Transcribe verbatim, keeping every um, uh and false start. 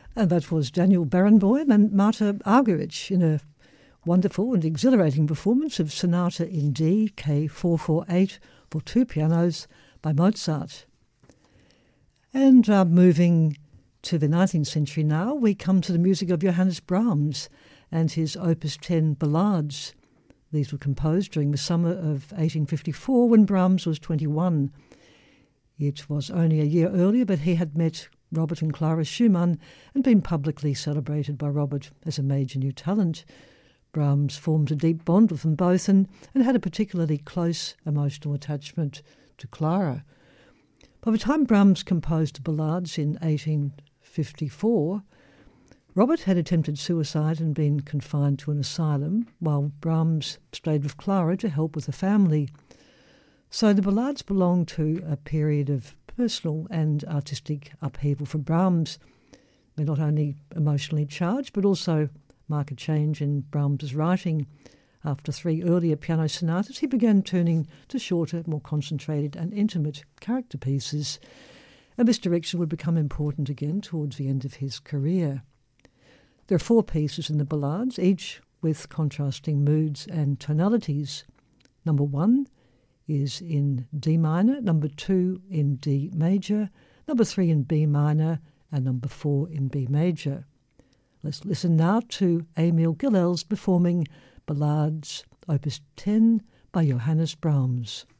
And that was Daniel Barenboim and Marta Argerich in a wonderful and exhilarating performance of Sonata in D, K four forty-eight for two pianos by Mozart. And uh, moving to the nineteenth century now, we come to the music of Johannes Brahms and his Opus ten Ballades. These were composed during the summer of eighteen fifty-four when Brahms was twenty-one. It was only a year earlier that he had met Robert and Clara Schumann and been publicly celebrated by Robert as a major new talent. Brahms formed a deep bond with them both and, and had a particularly close emotional attachment to Clara. By the time Brahms composed the Ballades in eighteen fifty-four, Robert had attempted suicide and been confined to an asylum, while Brahms stayed with Clara to help with the family. So the Ballades belong to a period of personal and artistic upheaval for Brahms. They're not only emotionally charged, but also mark a change in Brahms' writing. After three earlier piano sonatas, he began turning to shorter, more concentrated and intimate character pieces, and this direction would become important again towards the end of his career. There are four pieces in the Ballades, each with contrasting moods and tonalities. Number one is in D minor, number two in D major, number three in B minor, and number four in B major. Let's listen now to Emil Gilels performing Ballades Opus ten by Johannes Brahms.